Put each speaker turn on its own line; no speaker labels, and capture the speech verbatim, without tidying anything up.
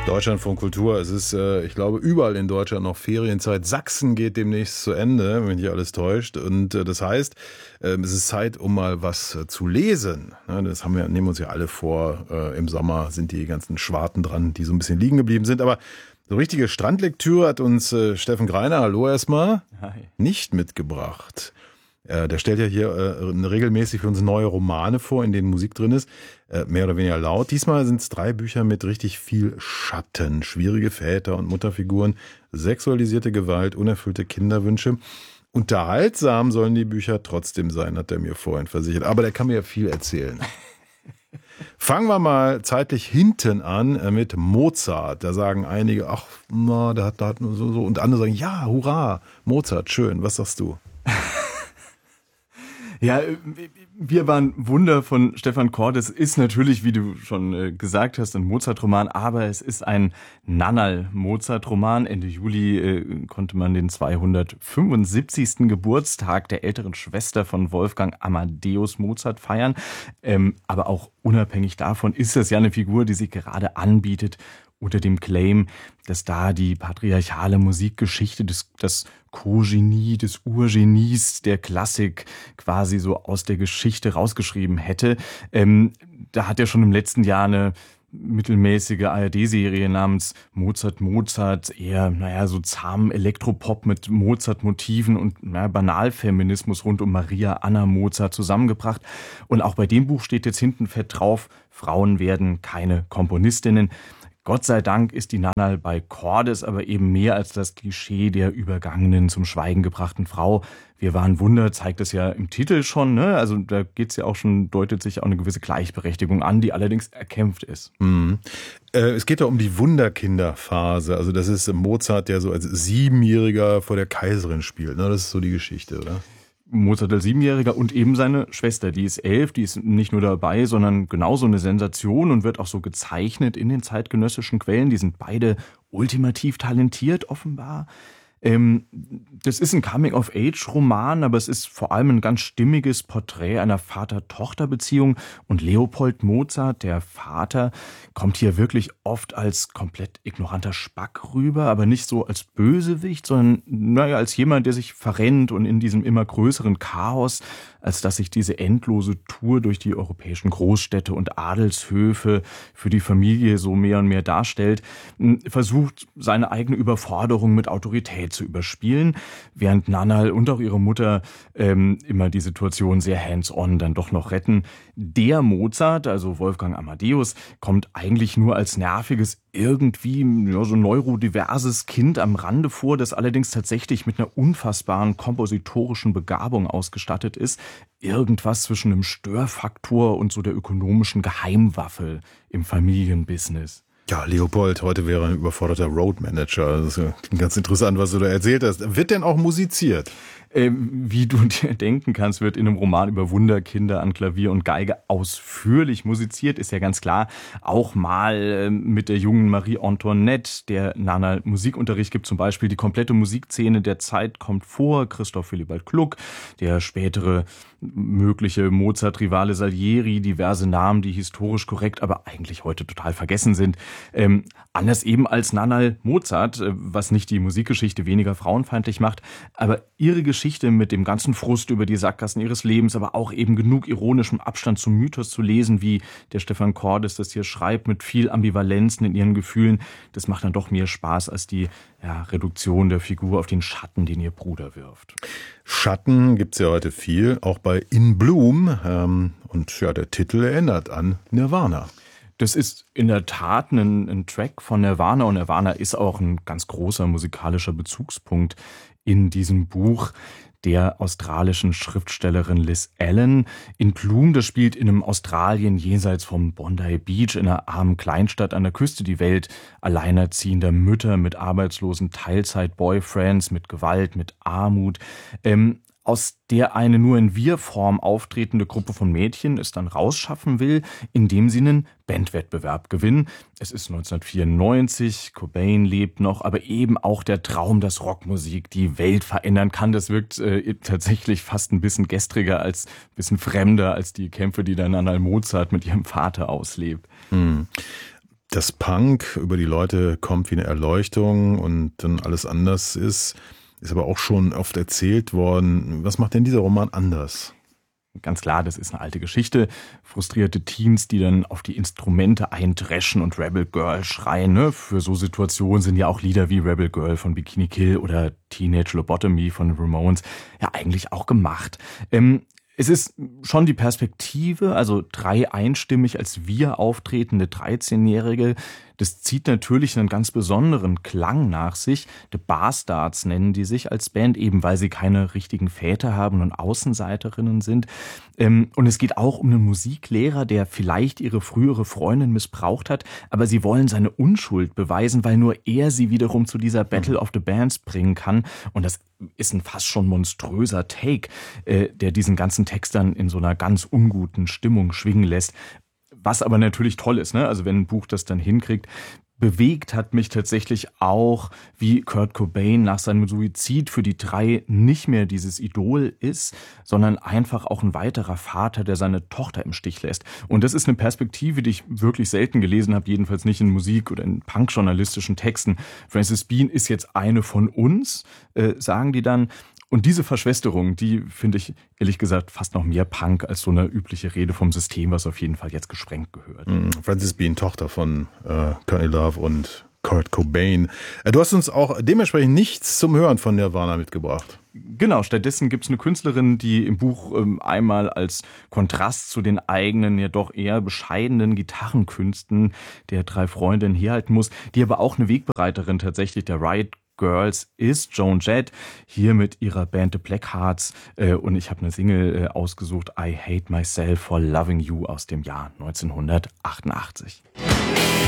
Deutschlandfunk Kultur. Es ist, äh, ich glaube, überall in Deutschland noch Ferienzeit. Sachsen geht demnächst zu Ende, wenn mich nicht alles täuscht. Und äh, das heißt, äh, es ist Zeit, um mal was äh, zu lesen. Ja, das haben wir, nehmen uns ja alle vor. Äh, Im Sommer sind die ganzen Schwarten dran, die so ein bisschen liegen geblieben sind. Aber so richtige Strandlektüre hat uns äh, Steffen Greiner, hallo erstmal, Hi. nicht mitgebracht. Äh, der stellt ja hier äh, regelmäßig für uns neue Romane vor, in denen Musik drin ist. Äh, mehr oder weniger laut. Diesmal sind es drei Bücher mit richtig viel Schatten. Schwierige Väter- und Mutterfiguren, sexualisierte Gewalt, unerfüllte Kinderwünsche. Unterhaltsam sollen die Bücher trotzdem sein, hat er mir vorhin versichert. Aber der kann mir ja viel erzählen. Fangen wir mal zeitlich hinten an mit Mozart. Da sagen einige, ach, na, der hat, der hat nur so, so. Und andere sagen, ja, hurra, Mozart, schön. Was sagst du?
Ja, wir waren Wunder von Stefan Cordes. Ist natürlich, wie du schon gesagt hast, ein Mozart-Roman, aber es ist ein Nannal-Mozart-Roman. Ende Juli äh, konnte man den zweihundertfünfundsiebzigsten Geburtstag der älteren Schwester von Wolfgang Amadeus Mozart feiern. Ähm, aber auch unabhängig davon ist das ja eine Figur, die sich gerade anbietet, unter dem Claim, dass da die patriarchale Musikgeschichte, des, das Co-Genie, des Urgenies der Klassik quasi so aus der Geschichte rausgeschrieben hätte. Ähm, da hat er schon im letzten Jahr eine mittelmäßige A R D-Serie namens Mozart Mozart, eher, naja, so zahmen Elektropop mit Mozart-Motiven und naja, Banalfeminismus rund um Maria Anna Mozart zusammengebracht. Und auch bei dem Buch steht jetzt hinten fett drauf, Frauen werden keine Komponistinnen. Gott sei Dank ist die Nannal bei Cordes aber eben mehr als das Klischee der übergangenen, zum Schweigen gebrachten Frau. Wir waren Wunder, zeigt es ja im Titel schon, ne? Also da geht's ja auch schon, deutet sich auch eine gewisse Gleichberechtigung an, die allerdings erkämpft ist.
Mhm. Äh, es geht ja um die Wunderkinderphase. Also das ist Mozart, der so als Siebenjähriger vor der Kaiserin spielt, ne? Das ist so die Geschichte, oder?
Mozart als Siebenjähriger und eben seine Schwester, die ist elf, die ist nicht nur dabei, sondern genauso eine Sensation und wird auch so gezeichnet in den zeitgenössischen Quellen. Die sind beide ultimativ talentiert offenbar. Ähm, das ist ein Coming-of-Age-Roman, aber es ist vor allem ein ganz stimmiges Porträt einer Vater-Tochter-Beziehung. Und Leopold Mozart, der Vater, kommt hier wirklich oft als komplett ignoranter Spack rüber, aber nicht so als Bösewicht, sondern naja, als jemand, der sich verrennt und in diesem immer größeren Chaos, als dass sich diese endlose Tour durch die europäischen Großstädte und Adelshöfe für die Familie so mehr und mehr darstellt, versucht, seine eigene Überforderung mit Autorität zu überspielen, während Nannal und auch ihre Mutter ähm, immer die Situation sehr hands-on dann doch noch retten. Der Mozart, also Wolfgang Amadeus, kommt eigentlich nur als nerviges, irgendwie ja, so neurodiverses Kind am Rande vor, das allerdings tatsächlich mit einer unfassbaren kompositorischen Begabung ausgestattet ist. Irgendwas zwischen einem Störfaktor und so der ökonomischen Geheimwaffe im Familienbusiness.
Ja, Leopold, heute wäre ein überforderter Roadmanager. Das ist ganz interessant, was du da erzählt hast. Wird denn auch musiziert?
Ähm, wie du dir denken kannst, wird in einem Roman über Wunderkinder an Klavier und Geige ausführlich musiziert, ist ja ganz klar. Auch mal äh, mit der jungen Marie Antoinette, der Nannal Musikunterricht gibt, zum Beispiel die komplette Musikszene der Zeit kommt vor. Christoph Willibald Gluck, der spätere mögliche Mozart-Rivale Salieri, diverse Namen, die historisch korrekt, aber eigentlich heute total vergessen sind. Ähm, anders eben als Nannal Mozart, äh, was nicht die Musikgeschichte weniger frauenfeindlich macht, aber ihre Geschichte mit dem ganzen Frust über die Sackgassen ihres Lebens, aber auch eben genug ironischem Abstand zum Mythos zu lesen, wie der Stefan Cordes das hier schreibt, mit viel Ambivalenzen in ihren Gefühlen, das macht dann doch mehr Spaß als die ja, Reduktion der Figur auf den Schatten, den ihr Bruder wirft.
Schatten gibt's ja heute viel, auch bei In Bloom. Ähm, und ja, der Titel erinnert an Nirvana.
Das ist in der Tat ein, ein Track von Nirvana und Nirvana ist auch ein ganz großer musikalischer Bezugspunkt in diesem Buch der australischen Schriftstellerin Liz Allen. In Bloom, das spielt in einem Australien jenseits vom Bondi Beach, in einer armen Kleinstadt an der Küste, die Welt alleinerziehender Mütter mit arbeitslosen Teilzeit-Boyfriends, mit Gewalt, mit Armut. Ähm, aus der eine nur in Wir-Form auftretende Gruppe von Mädchen es dann rausschaffen will, indem sie einen Bandwettbewerb gewinnen. Es ist neunzehnhundertvierundneunzig, Cobain lebt noch, aber eben auch der Traum, dass Rockmusik die Welt verändern kann. Das wirkt äh, tatsächlich fast ein bisschen gestriger, als ein bisschen fremder als die Kämpfe, die dann Nannal Mozart mit ihrem Vater auslebt.
Hm. dass Punk über die Leute kommt wie eine Erleuchtung und dann alles anders ist, ist aber auch schon oft erzählt worden. Was macht denn dieser Roman anders?
Ganz klar, das ist eine alte Geschichte. Frustrierte Teens, die dann auf die Instrumente eindreschen und Rebel Girl schreien. Ne? Für so Situationen sind ja auch Lieder wie Rebel Girl von Bikini Kill oder Teenage Lobotomy von Ramones ja eigentlich auch gemacht. Ähm, Es ist schon die Perspektive, also drei einstimmig als wir auftretende dreizehnjährige. Das zieht natürlich einen ganz besonderen Klang nach sich. The Bastards nennen die sich als Band, eben weil sie keine richtigen Väter haben und Außenseiterinnen sind. Und es geht auch um einen Musiklehrer, der vielleicht ihre frühere Freundin missbraucht hat, aber sie wollen seine Unschuld beweisen, weil nur er sie wiederum zu dieser Battle of the Bands bringen kann. Und das ist ein fast schon monströser Take, der diesen ganzen Text dann in so einer ganz unguten Stimmung schwingen lässt. Was aber natürlich toll ist, ne? Also wenn ein Buch das dann hinkriegt. Bewegt hat mich tatsächlich auch, wie Kurt Cobain nach seinem Suizid für die drei nicht mehr dieses Idol ist, sondern einfach auch ein weiterer Vater, der seine Tochter im Stich lässt. Und das ist eine Perspektive, die ich wirklich selten gelesen habe, jedenfalls nicht in Musik- oder in punkjournalistischen Texten. Frances Bean ist jetzt eine von uns, äh, sagen die dann. Und diese Verschwesterung, die finde ich ehrlich gesagt fast noch mehr Punk als so eine übliche Rede vom System, was auf jeden Fall jetzt gesprengt gehört.
Frances Bean, Tochter von äh, Courtney Love und Kurt Cobain. Du hast uns auch dementsprechend nichts zum Hören von Nirvana mitgebracht.
Genau, stattdessen gibt es eine Künstlerin, die im Buch ähm, einmal als Kontrast zu den eigenen, ja doch eher bescheidenen Gitarrenkünsten der drei Freundinnen herhalten muss, die aber auch eine Wegbereiterin tatsächlich der Riot Girls ist, Joan Jett, hier mit ihrer Band The Blackhearts, äh, und ich habe eine Single äh, ausgesucht, I Hate Myself for Loving You aus dem Jahr neunzehnhundertachtundachtzig.